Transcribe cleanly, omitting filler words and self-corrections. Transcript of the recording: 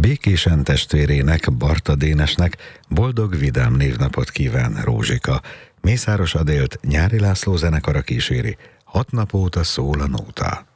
Békésen testvérének, Barta Dénesnek boldog, vidám névnapot kíván Rózsika. Mészáros Adélt Nyári László zenekara kíséri, 6 nap óta szól a nóta.